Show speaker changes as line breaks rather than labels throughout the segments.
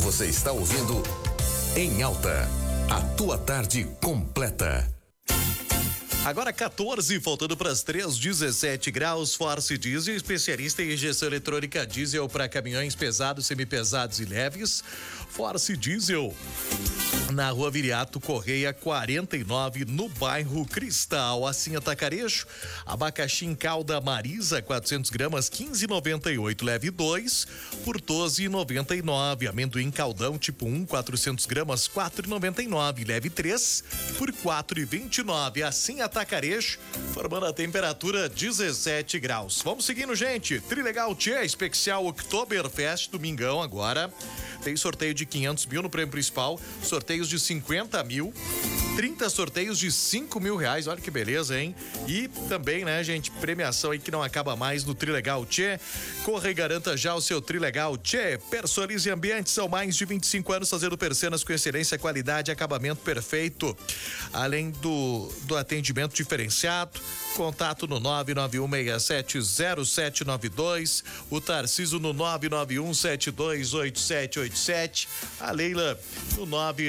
Você está ouvindo Em Alta, a tua tarde completa.
Agora 14, faltando para as 3, 17 graus. Force Diesel, especialista em injeção eletrônica diesel para caminhões pesados, semipesados e leves. Force Diesel, na Rua Viriato Correia 49, no bairro Cristal. Assim, Atacarejo, abacaxi em calda Marisa, 400 gramas, 15,98. Leve 2 por 12,99. Amendoim caldão tipo 1, 400 gramas, 4,99. Leve 3 por 4,29. Assim, Atacarejo, formando a temperatura 17 graus. Vamos seguindo, gente. Trilegal Tchê, especial Oktoberfest, domingão agora. Tem sorteio de 500 mil no prêmio principal, sorteios de 50 mil, 30 sorteios de 5 mil reais, olha que beleza, hein? E também, né, gente, premiação aí que não acaba mais no Trilegal Tchê. Corra e garanta já o seu Trilegal Tchê. Personalize Ambientes, são mais de 25 anos fazendo persianas com excelência, qualidade e acabamento perfeito. Além do atendimento diferenciado, contato no 991670792, o Tarciso no 991728787, a Leila no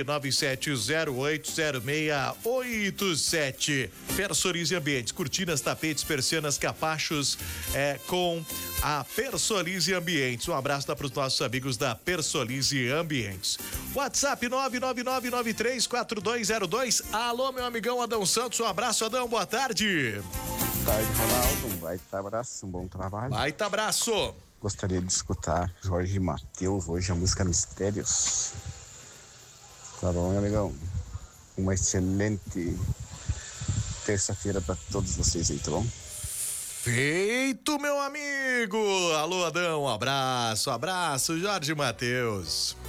997080687. Personalize Ambientes, cortinas, tapetes, persianas, capachos, com a Personalize Ambientes. Um abraço para os nossos amigos da Personalize Ambientes. WhatsApp 999934202. Alô, meu amigão Adão Santos, um abraço, Adão, boa tarde.
Boa tarde, Ronaldo, um baita abraço, um bom trabalho.
Baita abraço.
Gostaria de escutar Jorge Mateus, hoje a música Mistérios. Tá bom, meu amigão? Uma excelente terça-feira para todos vocês aí, tá bom?
Feito, meu amigo. Alô, Adão, um abraço, Jorge Mateus.